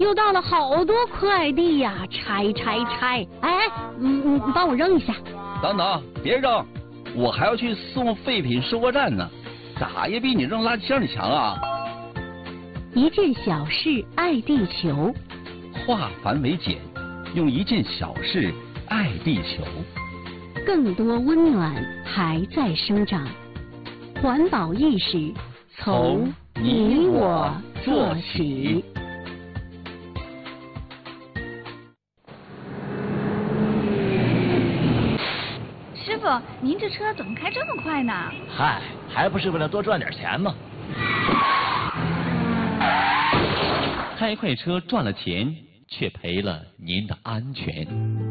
又到了好多快递呀，拆！哎，你帮我扔一下。 等等，别扔，我还要去送废品收货站呢，咋也比你扔垃圾箱里强啊！ 一件小事爱地球， 化繁为简，用一件小事爱地球。 更多温暖还在生长，环保意识从你我做起。 师傅，您这车怎么开这么快呢？ 嗨，还不是为了多赚点钱吗？ 开快车赚了钱，却赔了您的安全。